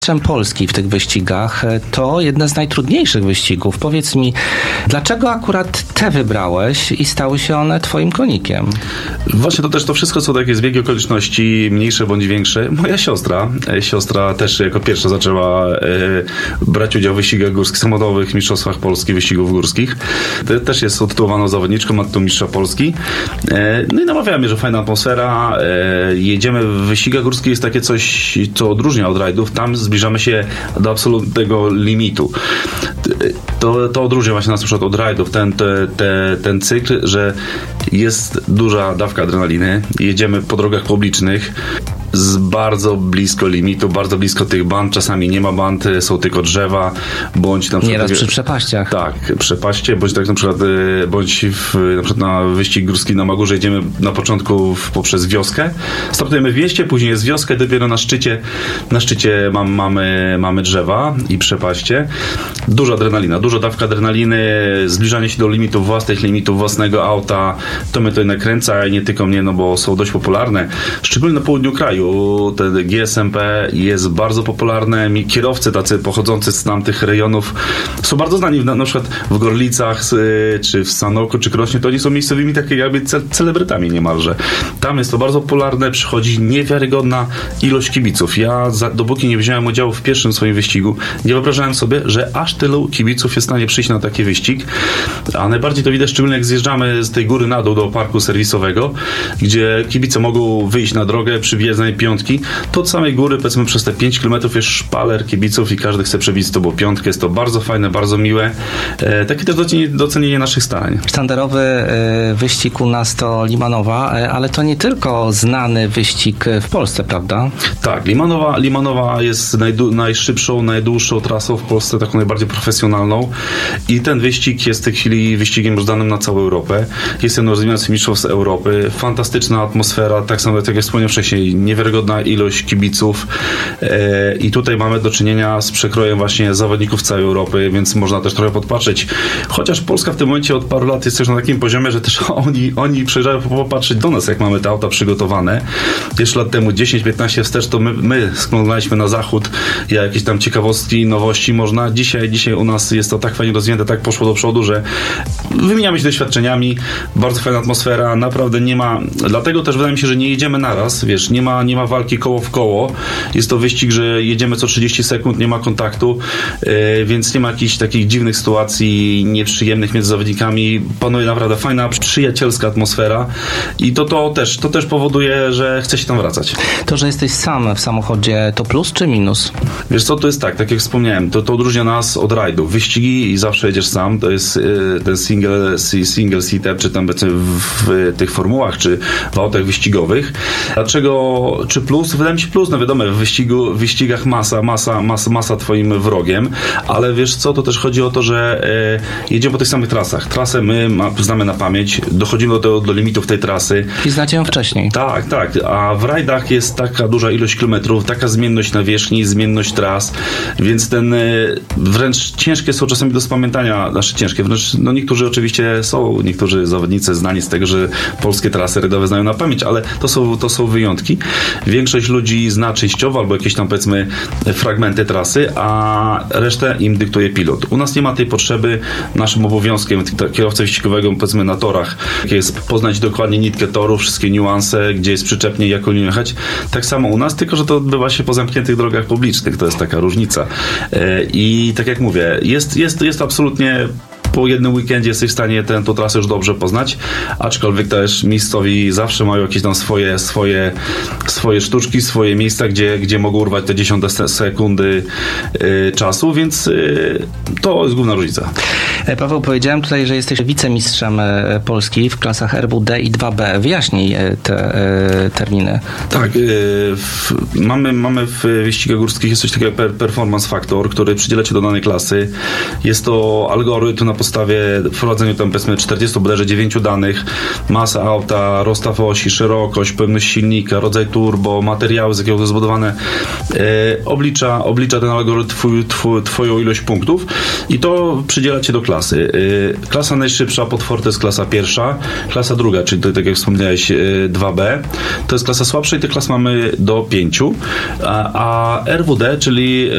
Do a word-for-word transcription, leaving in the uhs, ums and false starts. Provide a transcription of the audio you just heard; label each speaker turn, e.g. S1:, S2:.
S1: Mistrzem Polski w tych wyścigach, to jedne z najtrudniejszych wyścigów. Powiedz mi, dlaczego akurat te wybrałeś i stały się one twoim konikiem?
S2: Właśnie to też to wszystko, co takie zbiegi okoliczności, mniejsze bądź większe. Moja siostra, siostra też jako pierwsza zaczęła e, brać udział w wyścigach górskich, samochodowych, mistrzostwach Polski, wyścigów górskich. Te, też jest utytułowaną zawodniczką, ma tytuł mistrza Polski. E, no i namawiała mnie, że fajna atmosfera. E, jedziemy w wyścigach górskich, jest takie coś, co odróżnia od rajdów. Tam zbliżamy się do absolutnego limitu. To, to odróżnia właśnie nas na przykład od rajdów, ten, te, te, ten cykl, że jest duża dawka adrenaliny, jedziemy po drogach publicznych z bardzo blisko limitu, bardzo blisko tych band, czasami nie ma band, są tylko drzewa, bądź na przykład...
S1: Nieraz przy przepaściach.
S2: Tak, przepaście, bądź tak na przykład, bądź w, na przykład na wyścig górski na Magórze jedziemy na początku w, poprzez wioskę, startujemy w mieście, później jest wioska i dopiero na szczycie, na szczycie mam, mamy, mamy drzewa i przepaście. Duża adrenalina, duża dawka adrenaliny, zbliżanie się do limitów własnych, limitów własnego auta, to mnie to nakręca i nie tylko mnie, no bo są dość popularne, szczególnie na południu kraju. Ten G S M P jest bardzo popularne. Kierowcy tacy pochodzący z tamtych rejonów są bardzo znani, na, na przykład w Gorlicach, czy w Sanoku, czy Krośnie, to oni są miejscowymi takimi jakby ce- celebrytami niemalże. Tam jest to bardzo popularne, przychodzi niewiarygodna ilość kibiców. Ja za, dopóki nie wziąłem udziału w pierwszym swoim wyścigu, nie wyobrażałem sobie, że aż tylu kibiców jest w stanie przyjść na taki wyścig, a najbardziej to widać szczególnie jak zjeżdżamy z tej góry na dół do parku serwisowego, gdzie kibice mogą wyjść na drogę przy wjeździe piątki, to od samej góry, powiedzmy przez te pięć kilometrów jest szpaler kibiców i każdy chce przebić z tobą piątkę. Jest to bardzo fajne, bardzo miłe. E, takie też docenienie, docenienie naszych starań.
S1: Sztandarowy e, wyścig u nas to Limanowa, e, ale to nie tylko znany wyścig w Polsce, prawda?
S2: Tak, Limanowa, Limanowa jest najdu, najszybszą, najdłuższą trasą w Polsce, taką najbardziej profesjonalną i ten wyścig jest w tej chwili wyścigiem już danym na całą Europę. Jest jedną z największych mistrzostw Europy. Fantastyczna atmosfera, tak samo jak wspomniałem wcześniej, niewiarygodna ilość kibiców e, i tutaj mamy do czynienia z przekrojem właśnie zawodników całej Europy, więc można też trochę podpatrzeć. Chociaż Polska w tym momencie od paru lat jest też na takim poziomie, że też oni, oni przyjeżdżają popatrzeć do nas, jak mamy te auta przygotowane. Jeszcze lat temu dziesięć piętnaście wstecz to my, my spoglądaliśmy na zachód, jakieś tam ciekawostki, nowości można. Dzisiaj, dzisiaj u nas jest to tak fajnie rozwinięte, tak poszło do przodu, że wymieniamy się doświadczeniami, bardzo fajna atmosfera, naprawdę nie ma, dlatego też wydaje mi się, że nie jedziemy naraz, wiesz, nie ma, nie ma walki koło w koło. Jest to wyścig, że jedziemy co trzydzieści sekund, nie ma kontaktu, yy, więc nie ma jakichś takich dziwnych sytuacji nieprzyjemnych między zawodnikami. Panuje naprawdę fajna, przyjacielska atmosfera i to, to, też, to też powoduje, że chce się tam wracać.
S1: To, że jesteś sam w samochodzie, to plus czy minus?
S2: Wiesz co, to jest tak, tak jak wspomniałem, to, to odróżnia nas od rajdów. Wyścigi i zawsze jedziesz sam, to jest yy, ten single, single seater, czy tam w, w tych formułach, czy w autach wyścigowych. Dlaczego czy plus? Wydaje mi się plus, no wiadomo, w wyścigu, w wyścigach masa, masa, masa, masa twoim wrogiem, ale wiesz co, to też chodzi o to, że e, jedziemy po tych samych trasach. Trasę my ma, znamy na pamięć, dochodzimy do, do limitów tej trasy.
S1: I znacie ją wcześniej.
S2: Tak, tak, a w rajdach jest taka duża ilość kilometrów, taka zmienność nawierzchni, zmienność tras, więc ten e, wręcz ciężkie są czasami do spamiętania, znaczy ciężkie, wręcz, no niektórzy oczywiście są, niektórzy zawodnicy znani z tego, że polskie trasy rajdowe znają na pamięć, ale to są, to są wyjątki. Większość ludzi zna częściowo albo jakieś tam powiedzmy fragmenty trasy, a resztę im dyktuje pilot. U nas nie ma tej potrzeby. Naszym obowiązkiem kierowcy wyścigowego powiedzmy na torach jest poznać dokładnie nitkę toru, wszystkie niuanse, gdzie jest przyczepnie, jak o nim jechać. Tak samo u nas, tylko że to odbywa się po zamkniętych drogach publicznych. To jest taka różnica. I tak jak mówię, jest, jest, jest absolutnie po jednym weekendzie jesteś w stanie tę trasę już dobrze poznać, aczkolwiek też miejscowi zawsze mają jakieś tam swoje, swoje, swoje sztuczki, swoje miejsca, gdzie, gdzie mogą urwać te dziesiąte sekundy y, czasu, więc y, to jest główna różnica.
S1: Paweł, powiedziałem tutaj, że jesteś wicemistrzem Polski w klasach R W D i dwa B. Wyjaśnij te y, terminy.
S2: Tak, y, w, mamy, mamy w wyścigach górskich jest coś takiego jak performance factor, który przydziela cię do danej klasy. Jest to algorytm na podstawie wprowadzeniu tam powiedzmy czterdziestu, bodajże dziewięciu danych, masa auta, rozstaw osi, szerokość, pojemność silnika, rodzaj turbo, materiały, z jakiego to jest zbudowane, e, oblicza, oblicza ten algorytm twój, twój, twoją ilość punktów i to przydziela cię do klasy. E, klasa najszybsza pod Ford to jest klasa pierwsza, klasa druga, czyli to, tak jak wspomniałeś, e, dwa B, to jest klasa słabsza i tych klas mamy do pięciu, a, a R W D, czyli